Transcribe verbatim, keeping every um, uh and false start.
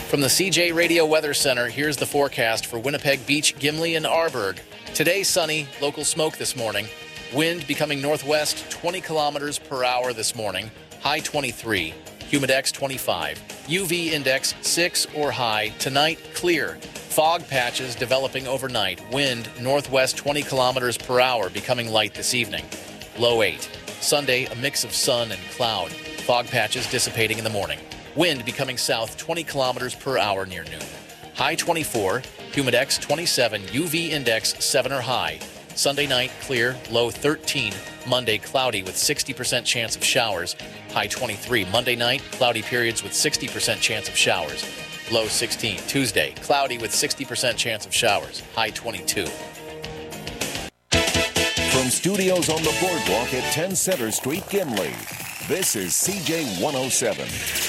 From the C J Radio Weather Center, here's the forecast for Winnipeg Beach, Gimli, and Arborg. Today, sunny, local smoke this morning. Wind becoming northwest, twenty kilometers per hour this morning. High twenty-three. Humidex twenty-five. U V index six or high. Tonight, clear. Fog patches developing overnight. Wind northwest twenty kilometers per hour, becoming light this evening. Low eight. Sunday, a mix of sun and cloud. Fog patches dissipating in the morning. Wind becoming south twenty kilometers per hour near noon. High twenty-four. Humidex twenty-seven. U V index seven or high. Sunday night, clear, low thirteen. Monday, cloudy with sixty percent chance of showers. High twenty-three. Monday night, cloudy periods with sixty percent chance of showers. Low sixteen. Tuesday, cloudy with sixty percent chance of showers. High twenty-two. From studios on the boardwalk at ten Center Street, Gimli, this is C J one oh seven.